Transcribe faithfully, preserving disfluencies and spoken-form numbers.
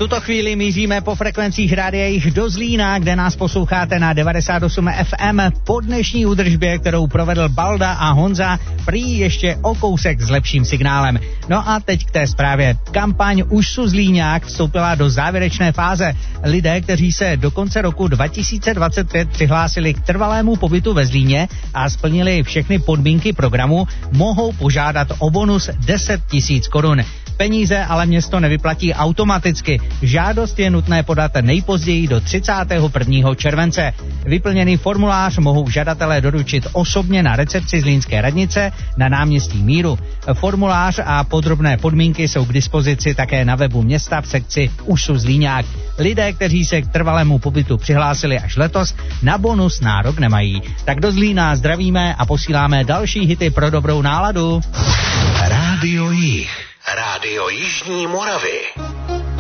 tuto chvíli míříme po frekvencích rádia Jih do Zlína, kde nás posloucháte na devadesát osm F M po dnešní údržbě, kterou provedl Balda a Honza, prý ještě o kousek s lepším signálem. No a teď k té zprávě. Kampaň Už su Zlíňák vstoupila do závěrečné fáze. Lidé, kteří se do konce roku dva tisíce dvacet pět přihlásili k trvalému pobytu ve Zlíně a splnili všechny podmínky programu, mohou požádat o bonus deset tisíc korun. Peníze ale město nevyplatí automaticky. Žádost je nutné podat nejpozději do třicátého prvního července. Vyplněný formulář mohou žadatelé doručit osobně na recepci Zlínské radnice na náměstí Míru. Formulář a podrobné podmínky jsou k dispozici také na webu města v sekci Už su Zlíňák. Lidé, kteří se k trvalému pobytu přihlásili až letos, na bonus nárok nemají. Tak do Zlína zdravíme a posíláme další hity pro dobrou náladu. Rádio Jih. Rádio Jižní Moravy.